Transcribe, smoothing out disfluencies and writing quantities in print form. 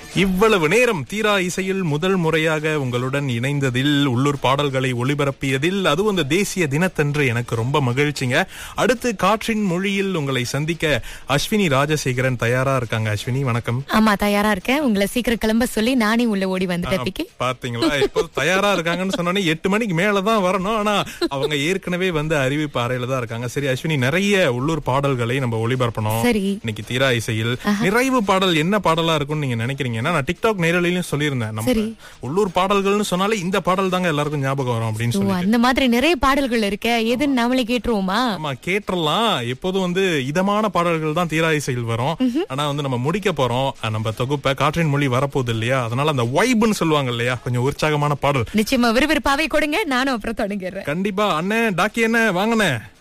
இவ்வளவு நேரம் தீரா இசையில் முதல் முறையாக உங்களுடன் இணைந்ததில், உள்ளூர் பாடல்களை ஒளிபரப்பியதில், அதுவும் அந்த தேசிய தினத்தன்று எனக்கு ரொம்ப மகிழ்ச்சிங்க. அடுத்து காற்றின் மொழியில் உங்களை சந்திக்க அஸ்வினி ராஜசேகரன் தயாரா இருக்காங்க. அஸ்வினி வணக்கம். ஆமா, தயாரா இருக்கேன். உங்களை சீக்கிரம் கிளம்ப சொல்லி நானே உள்ள ஓடி வந்துட்டேன். பாத்தீங்களா, இப்போ தயாரா இருக்காங்கன்னு சொன்னோன்னே 8 மணிக்கு மேலதான் வரணும். ஆனா அவங்க ஏற்கனவே வந்து அறிவிப்பு அறையில தான் இருக்காங்க. சரி அஸ்வினி, நிறைய உள்ளூர் பாடல்களை நம்ம ஒளிபரப்பணும். சரி, இன்னைக்கு தீரா இசையில் நிறைவு பாடல் என்ன பாடலா இருக்கும்னு நீங்க நினைக்கிறீங்க? நான் டிக்டாக் நேரலையும் சொல்லியிருந்தேன், நம்ம உள்ளூர் பாடல்கள்னு சொன்னாலே இந்த பாடல் தாங்க எல்லாருக்கும் ஞாபகம் வரும் அப்படின்னு சொல்லி. அந்த மாதிரி நிறைய பாடல்கள் இருக்க, எதுன்னு நாமளே கேட்டுருவோமா? ஆமா, கேட்டுறலாம். எப்போதும் வந்து இதமான பாடல்கள் தான் தீரா இசையில் வரும். ஆனா வந்து நம்ம முடிக்க போறோம் நம்ம தொகுப்பை. காற்றின் மொழி வரப்போகுது இல்லையா, அதனால அந்த வைப்னு சொல்லுவாங்க இல்லையா, கொஞ்சம் உற்சாகமான பாடல் நிச்சயமா விறுவிறுப்பாவே கொடுங்க. நானும் அப்புறம் தொடங்குறேன். கண்டிப்பா. அண்ணே டாக்கி என்ன வாங்கண்ணே.